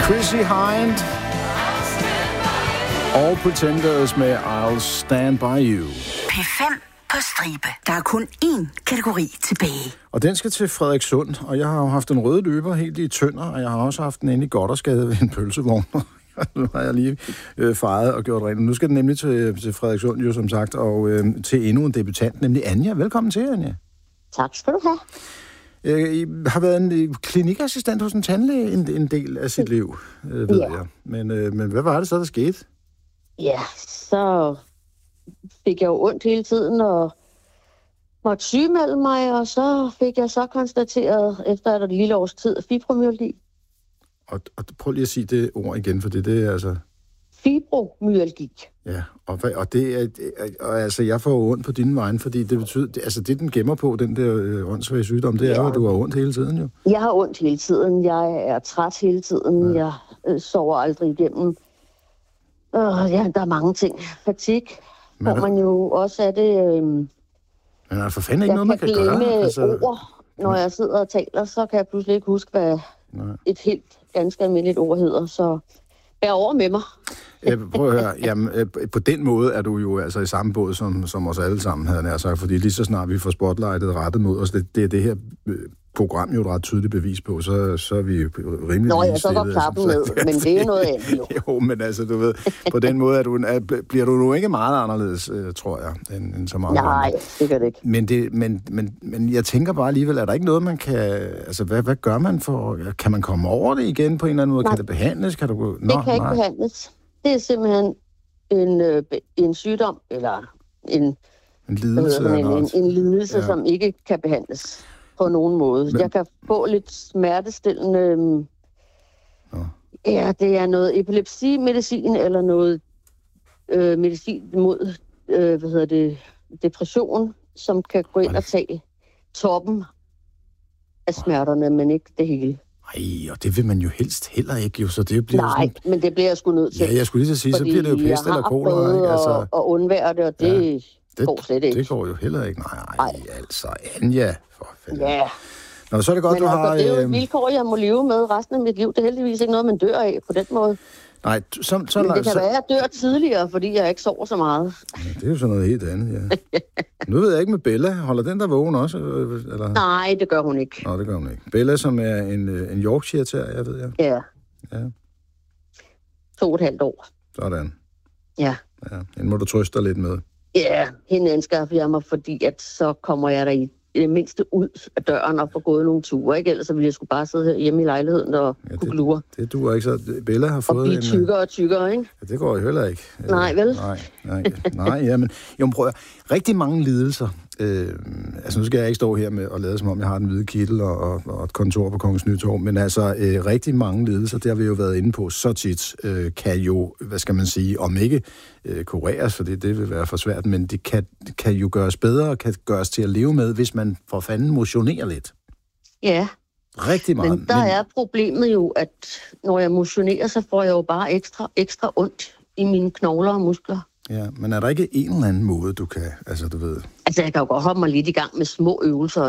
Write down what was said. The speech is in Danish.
Chrissy Hind og Pretenders med I'll Stand By You. P5 på stribe. Der er kun én kategori tilbage. Og den skal til Frederikssund, og jeg har jo haft en røde løber helt i Tønder, og jeg har også haft den inde i Goddersgade ved en pølsevogn. Nu har jeg lige fejret og gjort rent. Nu skal den nemlig til Frederikssund, jo som sagt, og til endnu en debutant, nemlig Anja. Velkommen til, Anja. Tak skal du have. I har været en klinikassistent hos en tandlæge en del af sit liv, ved jeg. Men hvad var det så, der skete? Ja, så fik jeg jo ondt hele tiden, og måtte sygemelde mig, og så fik jeg så konstateret, efter et lille års tid, fibromyalgi. Og prøv lige at sige det ord igen, for det er altså... Fibromyalgi. Ja, og det er... Og altså, jeg får ondt på dine vegne, fordi det betyder... Altså, det den gemmer på, den der åndssvage sygdom, det er jo, at du har ondt hele tiden, jo. Jeg har ondt hele tiden. Jeg er træt hele tiden. Ja. Jeg sover aldrig igennem. Ja, der er mange ting. Fatigue, hvor man jo også er det... Men er der for fanden ikke noget, man kan gøre? Altså... ord. Når jeg sidder og taler, så kan jeg pludselig ikke huske, hvad et helt ganske almindeligt ord hedder. Så bær over med mig. Prøv at høre. Jamen, på den måde er du jo altså i samme båd som os alle sammen, havde jeg sagt. Fordi lige så snart vi får spotlightet rettet mod os, det er det her program jo et ret tydeligt bevis på, så er vi jo rimelig... Nå ja, så går klappen ned, men det er jo noget andet jo. Jo, men altså, du ved, på den måde bliver du nu ikke meget anderledes, tror jeg, end så meget. Nej, det gør det ikke. Men jeg tænker bare alligevel, er der ikke noget, man kan... Altså, hvad gør man for... Kan man komme over det igen på en eller anden måde? Nej. Kan det behandles? Det kan ikke behandles. Det er simpelthen en sygdom, eller en lidelse, en lidelse, som ikke kan behandles på nogen måde. Jeg kan få lidt smertestillende... Ja, det er noget epilepsimedicin, eller noget medicin mod depression, som kan gå ind og tage toppen af smerterne, men ikke det hele. Ej, og det vil man jo helst heller ikke, jo, så det bliver Nej, sådan... men det bliver jeg sgu nødt til. Ja, jeg skulle lige så sige, så bliver det jo pest eller kolera, ikke? Altså... at undvære det, og det går slet ikke. Det går jo heller ikke. Nej. Altså, Anja, for fanden. Ja. Nå, så er det godt, men du har... det er jo et vilkår, jeg må leve med resten af mit liv. Det er heldigvis ikke noget, man dør af på den måde. Nej, men det kan være, at jeg dør tidligere, fordi jeg ikke sover så meget. Ja, det er jo sådan noget helt andet, ja. Nu ved jeg ikke med Bella. Holder den der vågen også? Eller? Nej, det gør hun ikke. Nå, det gør hun ikke. Bella, som er en Yorkshire terrier, ved jeg. Ja. 2,5 år. Sådan. Ja. Den må du trøste dig lidt med. Ja, hende anskaffer jeg mig, fordi at så kommer jeg der i det mindste ud af døren og får gået nogle ture, ikke? Ellers ville jeg skulle bare sidde hjemme i lejligheden og kunne glure. Det duer ikke, så Bella har fået og blive tykkere og tykkere, ikke? Ja, det går jo heller ikke. Nej, vel? Nej, ja, men jo, prøv at rigtig mange lidelser. Altså, nu skal jeg ikke stå her med og lade som om, jeg har den hvide kittel og et kontor på Kongens Nytorv, men altså, rigtig mange lidelser, det har vi jo været inde på så tit, kan jo, hvad skal man sige, om ikke kureres, for det vil være for svært, men det kan jo gøres bedre og kan gøres til at leve med, hvis man for fanden motionerer lidt. Ja. Rigtig meget. Men der er problemet jo, at når jeg motionerer, så får jeg jo bare ekstra ondt i mine knogler og muskler. Ja, men er der ikke en eller anden måde, du kan, altså du ved... Altså, jeg kan jo godt hoppe mig lidt i gang med små øvelser